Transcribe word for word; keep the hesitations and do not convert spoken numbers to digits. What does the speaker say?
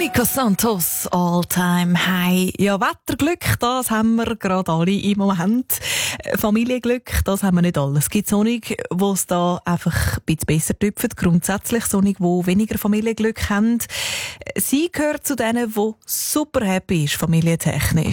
Nico Santos, All Time High. Ja, Wetterglück, das haben wir gerade alle im Moment. Familienglück, das haben wir nicht alle. Es gibt Sonnig, wo es da einfach ein bisschen besser tüpfen. Grundsätzlich Sonnig, wo weniger Familienglück haben. Sie gehört zu denen, die super happy ist, familientechnisch.